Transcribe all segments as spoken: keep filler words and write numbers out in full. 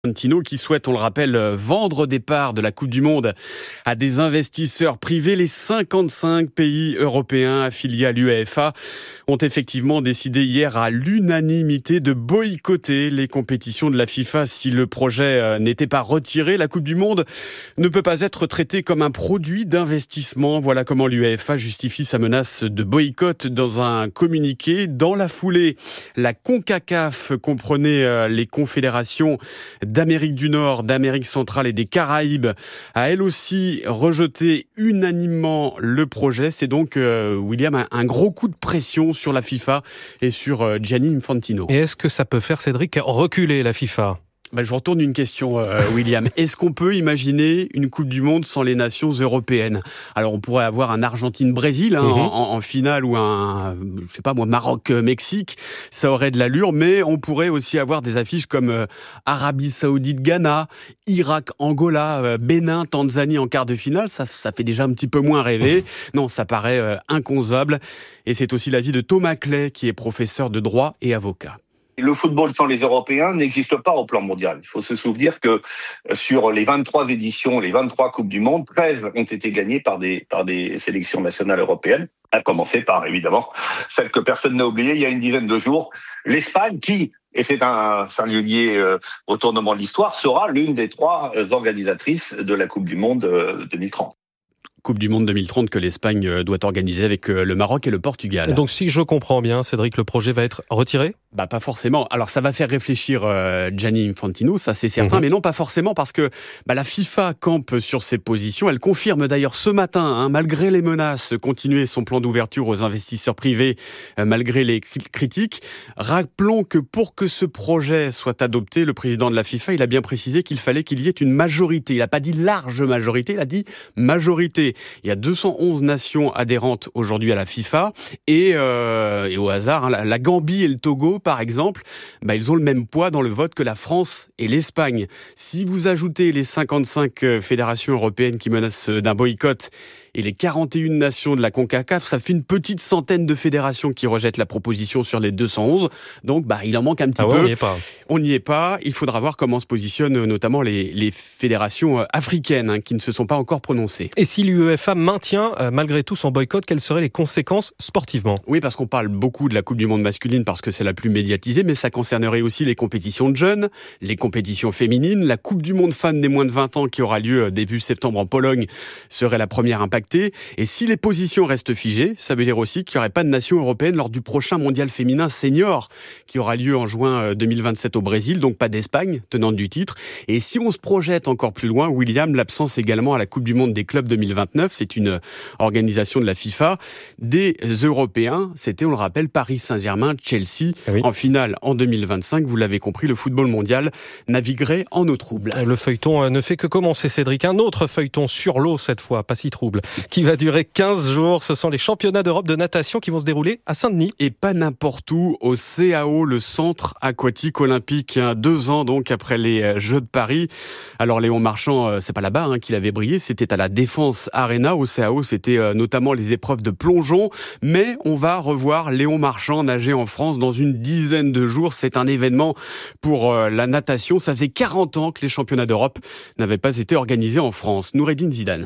Infantino qui souhaite, on le rappelle, vendre des parts de la Coupe du Monde à des investisseurs privés. Les cinquante-cinq pays européens affiliés à l'UEFA ont effectivement décidé hier à l'unanimité de boycotter les compétitions de la FIFA si le projet n'était pas retiré. La Coupe du Monde ne peut pas être traitée comme un produit d'investissement. Voilà comment l'UEFA justifie sa menace de boycott dans un communiqué. Dans la foulée, la CONCACAF comprenait les confédérations d'Amérique du Nord, d'Amérique centrale et des Caraïbes, a elle aussi rejeté unanimement le projet. C'est donc, euh, William, un, un gros coup de pression sur la FIFA et sur euh, Gianni Infantino. Et est-ce que ça peut faire, Cédric, reculer la FIFA ? Ben, je vous retourne une question, euh, William. Est-ce qu'on peut imaginer une Coupe du Monde sans les nations européennes ? Alors, on pourrait avoir un Argentine-Brésil hein, mm-hmm. en, en finale ou un, je sais pas moi, Maroc-Mexique. Ça aurait de l'allure, mais on pourrait aussi avoir des affiches comme euh, Arabie Saoudite-Ghana, Irak-Angola, euh, Bénin-Tanzanie en quart de finale. Ça, ça fait déjà un petit peu moins rêver. Non, ça paraît euh, inconcevable. Et c'est aussi l'avis de Thomas Clay, qui est professeur de droit et avocat. Le football sans les Européens n'existe pas au plan mondial. Il faut se souvenir que sur les vingt-trois éditions, les vingt-trois Coupes du Monde, treize ont été gagnées par des, par des sélections nationales européennes, à commencer par, évidemment, celle que personne n'a oubliée il y a une dizaine de jours, l'Espagne qui, et c'est un, c'est un lieu lié euh, au tournement de l'histoire, sera l'une des trois organisatrices de la Coupe du Monde euh, deux mille trente. Coupe du Monde deux mille trente que l'Espagne doit organiser avec le Maroc et le Portugal. Et donc si je comprends bien, Cédric, le projet va être retiré ? Bah pas forcément. Alors ça va faire réfléchir euh, Gianni Infantino, ça c'est certain, mmh. mais non pas forcément parce que bah, la FIFA campe sur ses positions. Elle confirme d'ailleurs ce matin, hein, malgré les menaces, continuer son plan d'ouverture aux investisseurs privés, euh, malgré les cri- critiques. Rappelons que pour que ce projet soit adopté, le président de la FIFA, il a bien précisé qu'il fallait qu'il y ait une majorité. Il n'a pas dit large majorité, il a dit majorité. Il y a deux cent onze nations adhérentes aujourd'hui à la FIFA et, euh, et au hasard, hein, la, la Gambie et le Togo, par exemple, bah, ils ont le même poids dans le vote que la France et l'Espagne. Si vous ajoutez les cinquante-cinq fédérations européennes qui menacent d'un boycott et les quarante et une nations de la CONCACAF, ça fait une petite centaine de fédérations qui rejettent la proposition sur les deux cent onze. Donc, bah, il en manque un petit ah ouais, peu. On n'y est pas. On n'y est pas. Il faudra voir comment se positionnent notamment les, les fédérations africaines hein, qui ne se sont pas encore prononcées. Et si l'UEFA maintient euh, malgré tout son boycott, quelles seraient les conséquences sportivement ? Oui, parce qu'on parle beaucoup de la Coupe du Monde masculine parce que c'est la plus médiatisée, mais ça concernerait aussi les compétitions de jeunes, les compétitions féminines. La Coupe du Monde fan des moins de vingt ans qui aura lieu début septembre en Pologne serait la première impactée. Et si les positions restent figées, ça veut dire aussi qu'il n'y aurait pas de nation européenne lors du prochain mondial féminin senior qui aura lieu en juin deux mille vingt-sept au Brésil, donc pas d'Espagne, tenante du titre. Et si on se projette encore plus loin, William, l'absence également à la Coupe du Monde des clubs deux mille vingt-neuf, c'est une organisation de la FIFA, des Européens, c'était, on le rappelle, Paris Saint-Germain, Chelsea, oui. En finale en deux mille vingt-cinq. Vous l'avez compris, le football mondial naviguerait en eau trouble. Le feuilleton ne fait que commencer, Cédric. Un autre feuilleton sur l'eau cette fois, pas si trouble, qui va durer quinze jours. Ce sont les championnats d'Europe de natation qui vont se dérouler à Saint-Denis. Et pas n'importe où, au C A O, le Centre Aquatique Olympique, deux ans donc après les Jeux de Paris. Alors Léon Marchand, c'est pas là-bas hein, qu'il avait brillé, c'était à la Défense Arena. Au C A O, c'était euh, notamment les épreuves de plongeon. Mais on va revoir Léon Marchand nager en France dans une dizaine de jours. C'est un événement pour euh, la natation. Ça faisait quarante ans que les championnats d'Europe n'avaient pas été organisés en France. Noureddine Zidane.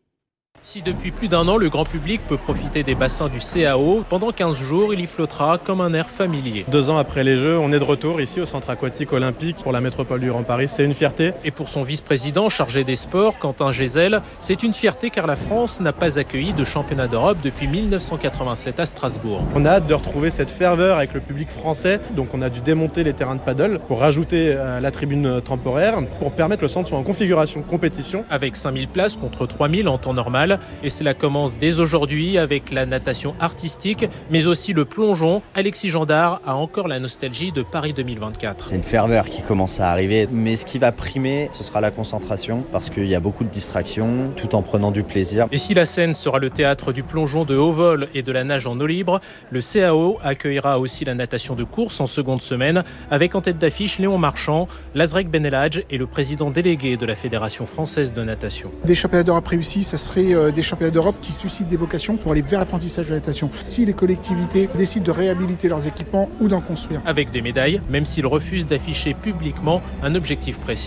Si depuis plus d'un an, le grand public peut profiter des bassins du C A O, pendant quinze jours, il y flottera comme un air familier. Deux ans après les Jeux, on est de retour ici au Centre Aquatique Olympique pour la métropole du Grand Paris. C'est une fierté. Et pour son vice-président chargé des sports, Quentin Gézel, c'est une fierté car la France n'a pas accueilli de championnat d'Europe depuis mille neuf cent quatre-vingt-sept à Strasbourg. On a hâte de retrouver cette ferveur avec le public français. Donc on a dû démonter les terrains de paddle pour rajouter la tribune temporaire pour permettre que le centre soit en configuration compétition. Avec cinq mille places contre trois mille en temps normal. Et cela commence dès aujourd'hui avec la natation artistique, mais aussi le plongeon. Alexis Gendard a encore la nostalgie de Paris deux mille vingt-quatre. C'est une ferveur qui commence à arriver, mais ce qui va primer, ce sera la concentration, parce qu'il y a beaucoup de distractions, tout en prenant du plaisir. Et si la Seine sera le théâtre du plongeon de haut vol et de la nage en eau libre, le C A O accueillera aussi la natation de course en seconde semaine, avec en tête d'affiche Léon Marchand, Lazrek Benelhadj et le président délégué de la Fédération française de natation. Des championnats d'Europe réussis, ça serait des championnats d'Europe qui suscitent des vocations pour aller vers l'apprentissage de la natation. Si les collectivités décident de réhabiliter leurs équipements ou d'en construire. Avec des médailles, même s'ils refusent d'afficher publiquement un objectif précis.